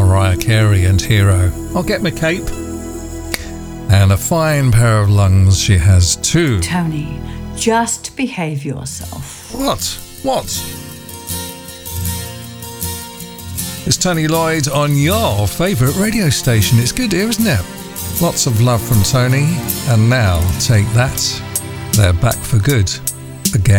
Mariah Carey and Hero. I'll get my cape. And a fine pair of lungs she has too. Tony, just behave yourself. What? It's Tony Lloyd on your favourite radio station. It's good here, isn't it? Lots of love from Tony. And now, take that. They're back for good. Again.